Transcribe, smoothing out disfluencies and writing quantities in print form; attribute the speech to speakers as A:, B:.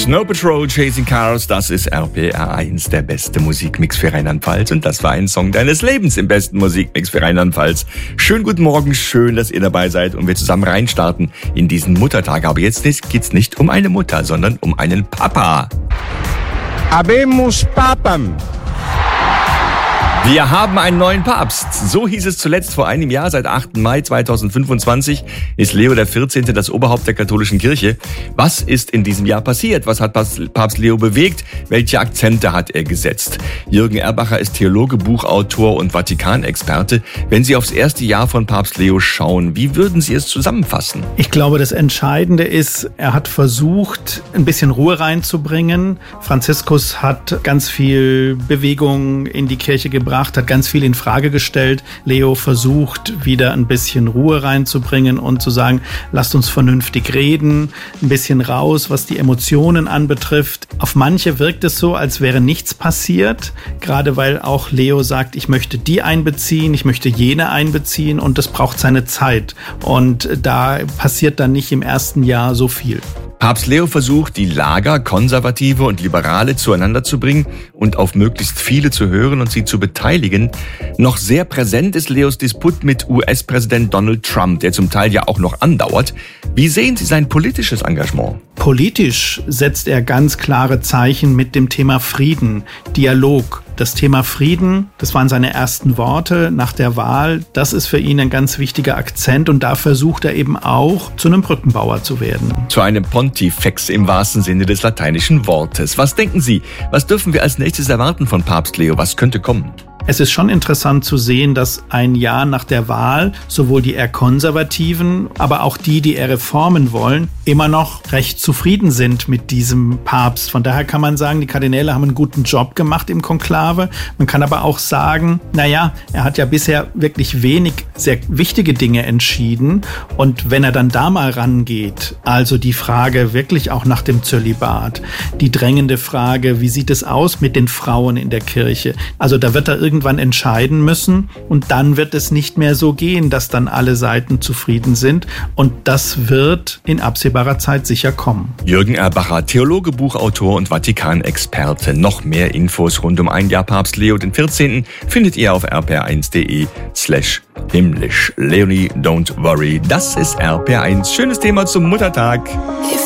A: Snow Patrol, Chasing Cars, das ist RPR1, der beste Musikmix für Rheinland-Pfalz. Und das war ein Song deines Lebens im besten Musikmix für Rheinland-Pfalz. Schönen guten Morgen, schön, dass ihr dabei seid und wir zusammen reinstarten in diesen Muttertag. Aber jetzt geht's nicht um eine Mutter, sondern um einen Papa.
B: Habemus Papam.
A: Wir haben einen neuen Papst. So hieß es zuletzt vor einem Jahr. Seit 8. Mai 2025 ist Leo XIV. Das Oberhaupt der katholischen Kirche. Was ist in diesem Jahr passiert? Was hat Papst Leo bewegt? Welche Akzente hat er gesetzt? Jürgen Erbacher ist Theologe, Buchautor und Vatikanexperte. Wenn Sie aufs erste Jahr von Papst Leo schauen, wie würden Sie es zusammenfassen?
C: Ich glaube, das Entscheidende ist, er hat versucht, ein bisschen Ruhe reinzubringen. Franziskus hat ganz viel Bewegung in die Kirche gebracht, hat ganz viel in Frage gestellt. Leo versucht, wieder ein bisschen Ruhe reinzubringen und zu sagen, lasst uns vernünftig reden, ein bisschen raus, was die Emotionen anbetrifft. Auf manche wirkt es so, als wäre nichts passiert, gerade weil auch Leo sagt, ich möchte die einbeziehen, ich möchte jene einbeziehen und das braucht seine Zeit. Und da passiert dann nicht im ersten Jahr so viel.
A: Papst Leo versucht, die Lager, Konservative und Liberale zueinander zu bringen und auf möglichst viele zu hören und sie zu beteiligen. Noch sehr präsent ist Leos Disput mit US-Präsident Donald Trump, der zum Teil ja auch noch andauert. Wie sehen Sie sein politisches Engagement?
C: Politisch setzt er ganz klare Zeichen mit dem Thema Frieden, Dialog. Das Thema Frieden, das waren seine ersten Worte nach der Wahl. Das ist für ihn ein ganz wichtiger Akzent und da versucht er eben auch, zu einem Brückenbauer zu werden.
A: Zu einem Pontifex im wahrsten Sinne des lateinischen Wortes. Was denken Sie? Was dürfen wir als nächstes erwarten von Papst Leo? Was könnte kommen?
C: Es ist schon interessant zu sehen, dass ein Jahr nach der Wahl sowohl die eher Konservativen, aber auch die eher Reformen wollen, immer noch recht zufrieden sind mit diesem Papst. Von daher kann man sagen, die Kardinäle haben einen guten Job gemacht im Konklave. Man kann aber auch sagen, er hat ja bisher wirklich wenig sehr wichtige Dinge entschieden. Und wenn er dann da mal rangeht, also die Frage wirklich auch nach dem Zölibat, die drängende Frage, wie sieht es aus mit den Frauen in der Kirche? Also da wird er irgendwann entscheiden müssen und dann wird es nicht mehr so gehen, dass dann alle Seiten zufrieden sind und das wird in absehbarer Zeit sicher kommen.
A: Jürgen Erbacher, Theologe, Buchautor und Vatikanexperte. Noch mehr Infos rund um ein Jahr Papst Leo XIV. findet ihr auf rpr1.de/himmlisch. Leonie, don't worry, das ist RPR1. Schönes Thema zum Muttertag.